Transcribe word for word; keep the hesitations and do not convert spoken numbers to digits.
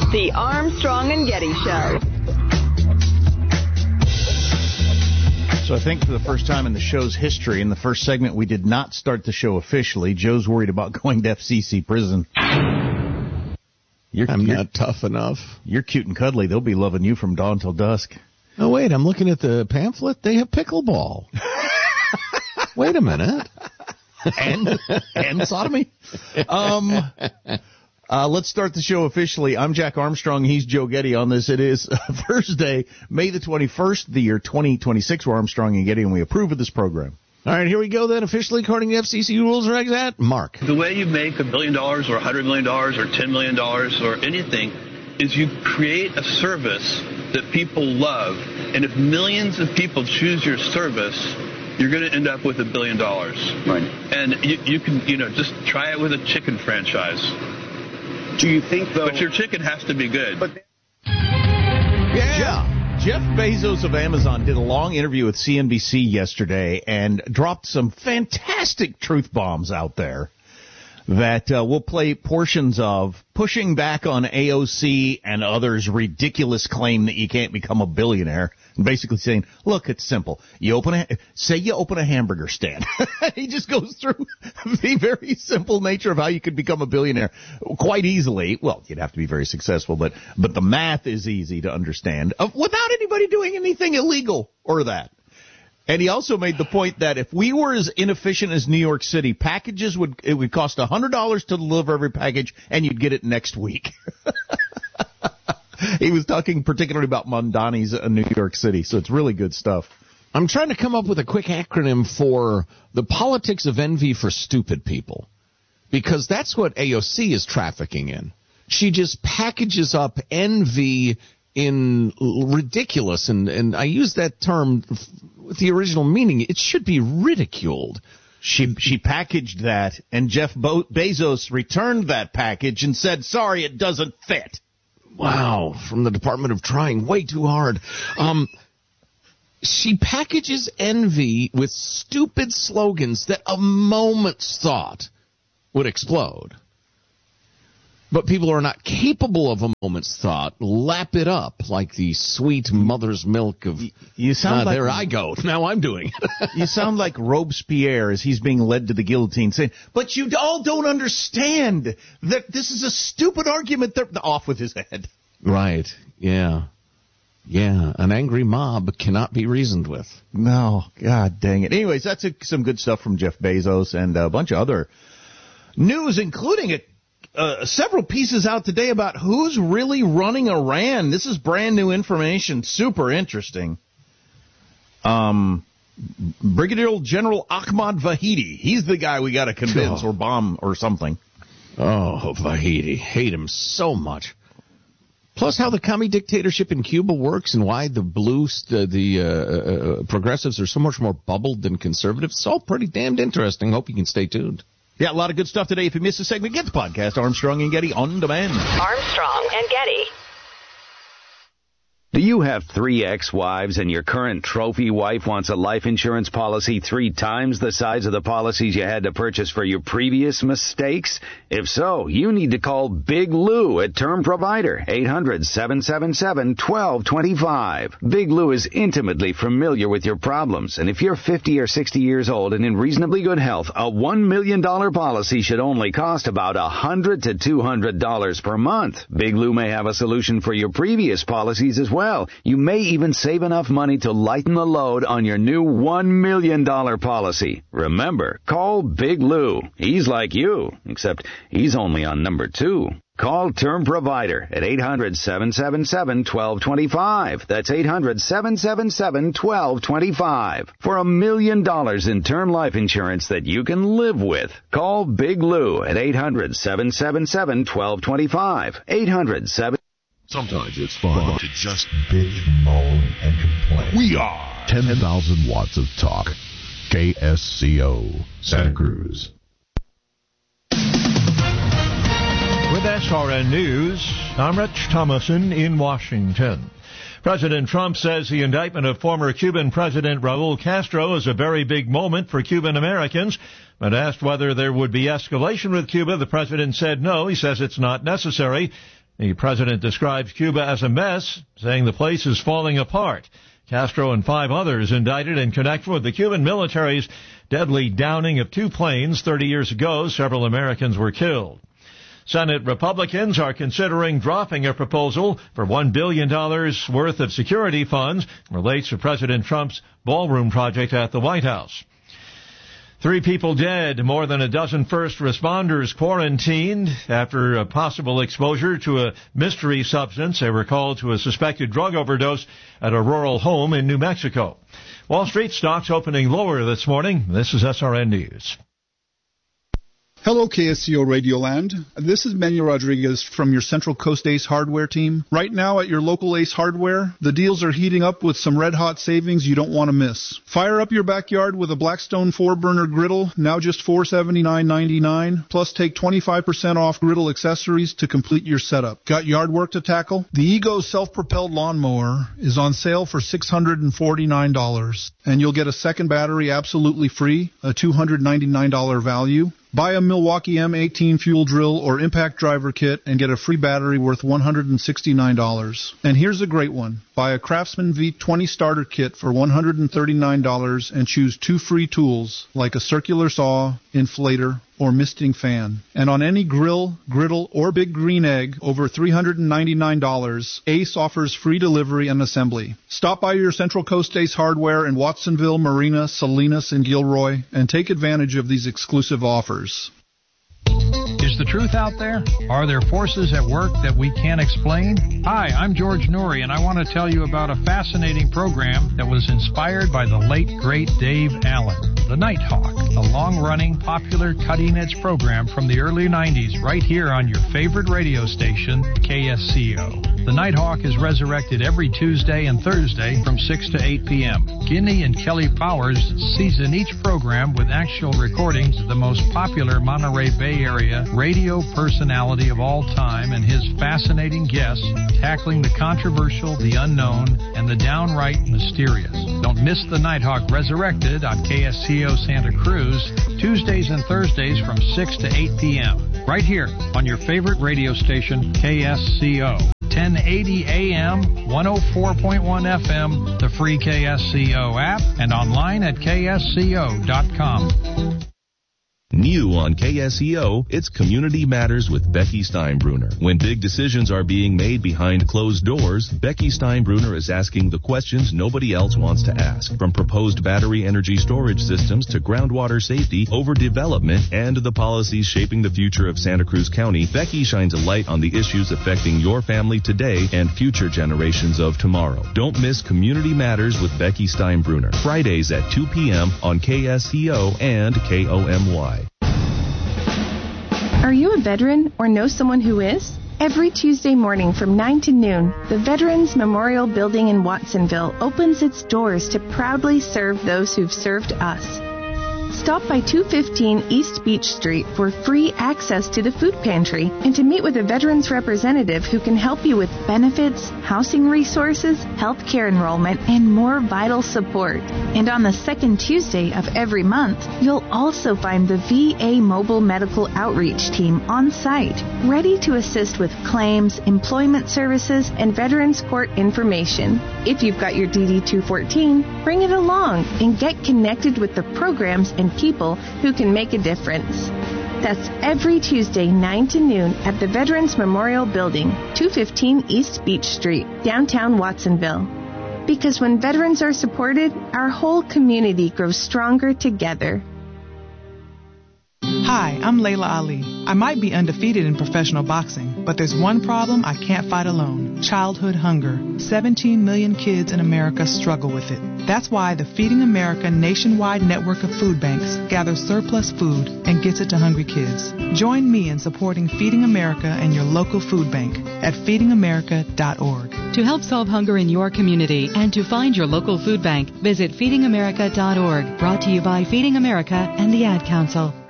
The Armstrong and Getty Show. So I think for the first time in the show's history, in the first segment, we did not start the show officially. Joe's worried about going to F C C prison. You're, I'm you're, not tough enough. You're cute and cuddly. They'll be loving you from dawn till dusk. Oh, wait, I'm looking at the pamphlet. They have pickleball. Wait a minute. and and sodomy. Um, uh, let's start the show officially. I'm Jack Armstrong. He's Joe Getty on this. It is Thursday, May the twenty-first, the year twenty twenty-six. We're Armstrong and Getty, and we approve of this program. All right, here we go then, officially according to F C C rules and regs at Mark. The way you make a billion dollars or a hundred million dollars or ten million dollars or anything is you create a service that people love. And if millions of people choose your service, you're going to end up with a billion dollars. Right. And you, you can, you know, just try it with a chicken franchise. Do you think, though... But your chicken has to be good. But yeah. Jeff Bezos of Amazon did a long interview with C N B C yesterday and dropped some fantastic truth bombs out there that uh, we'll play portions of, pushing back on A O C and others' ridiculous claim that you can't become a billionaire, and basically saying, look, it's simple. You open a, say you open a hamburger stand. He just goes through the very simple nature of how you could become a billionaire quite easily. Well, you'd have to be very successful, but, but the math is easy to understand uh, without anybody doing anything illegal or that. And he also made the point that if we were as inefficient as New York City, packages would it would cost one hundred dollars to deliver every package, and you'd get it next week. He was talking particularly about Mondani's in New York City, so it's really good stuff. I'm trying to come up with a quick acronym for the politics of envy for stupid people, because that's what A O C is trafficking in. She just packages up envy in ridiculous, and, and I use that term with the original meaning. It should be ridiculed. She she packaged that, and Jeff Bo- Bezos returned that package and said, sorry, it doesn't fit. Wow, from the Department of Trying way too hard. Um, she packages envy with stupid slogans that a moment's thought would explode. But people who are not capable of a moment's thought lap it up like the sweet mother's milk of, you sound ah, like, there I go. Now I'm doing it. You sound like Robespierre as he's being led to the guillotine saying, but you all don't understand that this is a stupid argument. They're off with his head. Right. Yeah. Yeah. An angry mob cannot be reasoned with. No. God dang it. Anyways, that's a, some good stuff from Jeff Bezos and a bunch of other news, including a Uh, several pieces out today about who's really running Iran. This is brand new information, super interesting. Um, Brigadier General Ahmad Vahidi, he's the guy we got to convince oh. or bomb or something. Oh, Vahidi, hate him so much. Plus, how the commie dictatorship in Cuba works and why the blues, the, the uh, uh, progressives are so much more bubbled than conservatives. It's all pretty damned interesting. Hope you can stay tuned. Yeah, a lot of good stuff today. If you missed a segment, get the podcast, Armstrong and Getty on demand. Armstrong and Getty. Do you have three ex-wives and your current trophy wife wants a life insurance policy three times the size of the policies you had to purchase for your previous mistakes? If so, you need to call Big Lou at Term Provider, eight hundred, seven seven seven, one two two five. Big Lou is intimately familiar with your problems, and if you're fifty or sixty years old and in reasonably good health, a one million dollars policy should only cost about one hundred to two hundred dollars per month. Big Lou may have a solution for your previous policies as well. Well, you may even save enough money to lighten the load on your new one million dollars policy. Remember, call Big Lou. He's like you, except he's only on number two. Call Term Provider at eight hundred, seven seven seven, one two two five. That's eight hundred, seven seven seven, one two two five. For a million dollars in term life insurance that you can live with. Call Big Lou at eight hundred, seven seven seven, one two two five. eight hundred, seven Sometimes it's fun to just bitch, moan, and complain. We are ten thousand watts of talk. K S C O, Santa Cruz. With S R N News, I'm Rich Thomason in Washington. President Trump says the indictment of former Cuban President Raul Castro is a very big moment for Cuban Americans. When asked whether there would be escalation with Cuba, the president said no. He says it's not necessary. The president describes Cuba as a mess, saying the place is falling apart. Castro and five others indicted in connection with the Cuban military's deadly downing of two planes thirty years ago. Several Americans were killed. Senate Republicans are considering dropping a proposal for one billion dollars worth of security funds relates to President Trump's ballroom project at the White House. Three people dead, more than a dozen first responders quarantined after a possible exposure to a mystery substance. They were called to a suspected drug overdose at a rural home in New Mexico. Wall Street stocks opening lower this morning. This is S R N News. Hello, K S C O Radioland. This is Manuel Rodriguez from your Central Coast Ace Hardware team. Right now at your local Ace Hardware, the deals are heating up with some red-hot savings you don't want to miss. Fire up your backyard with a Blackstone four-burner griddle, now just four hundred seventy-nine ninety-nine, plus take twenty-five percent off griddle accessories to complete your setup. Got yard work to tackle? The Ego self-propelled lawnmower is on sale for six hundred forty-nine dollars, and you'll get a second battery absolutely free, a two hundred ninety-nine dollars value. Buy a Milwaukee M eighteen fuel drill or impact driver kit and get a free battery worth one hundred sixty-nine dollars. And here's a great one. Buy a Craftsman V twenty starter kit for one hundred thirty-nine dollars and choose two free tools like a circular saw, inflator, or misting fan. And on any grill, griddle, or big green egg over three hundred ninety-nine dollars, Ace offers free delivery and assembly. Stop by your Central Coast Ace Hardware in Watsonville, Marina, Salinas, and Gilroy and take advantage of these exclusive offers. Is the truth out there? Are there forces at work that we can't explain? Hi, I'm George Noory, and I want to tell you about a fascinating program that was inspired by the late, great Dave Allen. The Nighthawk, a long-running, popular, cutting-edge program from the early nineties right here on your favorite radio station, K S C O. The Nighthawk is resurrected every Tuesday and Thursday from six to eight p.m. Guinea and Kelly Powers season each program with actual recordings of the most popular Monterey Bay Area radio personality of all time and his fascinating guests tackling the controversial, the unknown, and the downright mysterious. Don't miss the Nighthawk Resurrected on K S C O Santa Cruz, Tuesdays and Thursdays from six to eight p.m. right here on your favorite radio station, K S C O. ten eighty A M, one oh four point one F M, the free K S C O app, and online at K S C O dot com. New on K S E O, it's Community Matters with Becky Steinbruner. When big decisions are being made behind closed doors, Becky Steinbruner is asking the questions nobody else wants to ask. From proposed battery energy storage systems to groundwater safety, overdevelopment, and the policies shaping the future of Santa Cruz County, Becky shines a light on the issues affecting your family today and future generations of tomorrow. Don't miss Community Matters with Becky Steinbruner. Fridays at two p.m. on K S E O and K O M Y. Are you a veteran or know someone who is? Every Tuesday morning from nine to noon, the Veterans Memorial Building in Watsonville opens its doors to proudly serve those who've served us. Stop by two fifteen East Beach Street for free access to the food pantry and to meet with a veterans representative who can help you with benefits, housing resources, health care enrollment, and more vital support. And on the second Tuesday of every month, you'll also find the V A Mobile Medical Outreach Team on site, ready to assist with claims, employment services, and veterans court information. If you've got your D D two fourteen, bring it along and get connected with the programs and people who can make a difference. That's every Tuesday, nine to noon at the Veterans Memorial Building, two fifteen East Beach Street, downtown Watsonville. Because when veterans are supported, our whole community grows stronger together. Hi, I'm Layla Ali. I might be undefeated in professional boxing, but there's one problem I can't fight alone: childhood hunger. seventeen million kids in America struggle with it. That's why the Feeding America nationwide network of food banks gathers surplus food and gets it to hungry kids. Join me in supporting Feeding America and your local food bank at feeding america dot org. To help solve hunger in your community and to find your local food bank, visit feeding america dot org. Brought to you by Feeding America and the Ad Council.